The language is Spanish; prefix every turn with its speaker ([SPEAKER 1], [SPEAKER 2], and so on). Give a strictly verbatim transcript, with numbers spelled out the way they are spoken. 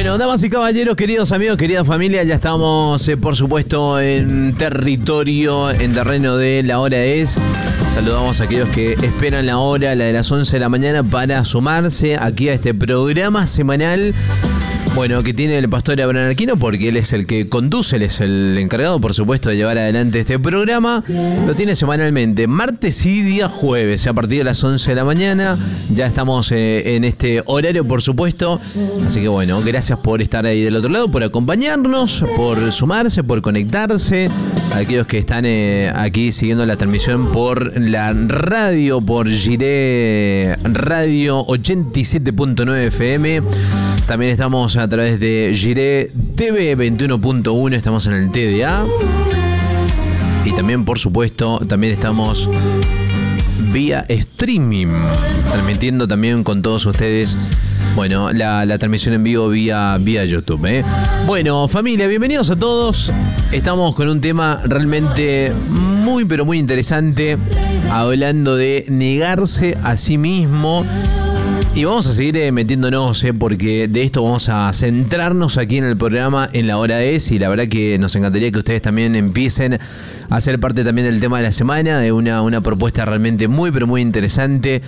[SPEAKER 1] Bueno, damas y caballeros, queridos amigos, querida familia, ya estamos, eh, por supuesto, en territorio, en terreno de La Hora Es. Saludamos a aquellos que esperan la hora, la de las once de la mañana, para sumarse aquí a este programa semanal. Bueno, que tiene el pastor Abraham Arquino, porque él es el que conduce, él es el encargado, por supuesto, de llevar adelante este programa. Lo tiene semanalmente, martes y día jueves, a partir de las once de la mañana. Ya estamos eh, en este horario, por supuesto. Así que bueno, gracias por estar ahí del otro lado, por acompañarnos, por sumarse, por conectarse. A aquellos que están eh, aquí siguiendo la transmisión por la radio, por Giré Radio ochenta y siete punto nueve F M. También estamos a través de Giré T V veintiuno punto uno, estamos en el T D A. Y también, por supuesto, también estamos vía streaming, transmitiendo también con todos ustedes, bueno, la, la transmisión en vivo vía, vía YouTube, ¿eh? Bueno, familia, bienvenidos a todos. Estamos con un tema realmente muy, pero muy interesante, hablando de negarse a sí mismo. Y vamos a seguir eh, metiéndonos, eh, porque de esto vamos a centrarnos aquí en el programa en La Hora Es. Y la verdad que nos encantaría que ustedes también empiecen a ser parte también del tema de la semana, de una, una propuesta realmente muy, pero muy interesante.